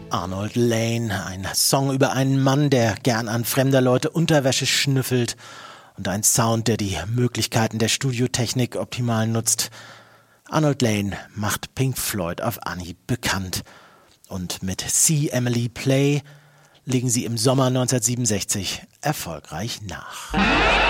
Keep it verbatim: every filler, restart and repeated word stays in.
Arnold Layne, ein Song über einen Mann, der gern an fremder Leute Unterwäsche schnüffelt und ein Sound, der die Möglichkeiten der Studiotechnik optimal nutzt. Arnold Layne macht Pink Floyd auf Anhieb bekannt und mit See Emily Play legen sie im Sommer neunzehnhundertsiebenundsechzig erfolgreich nach.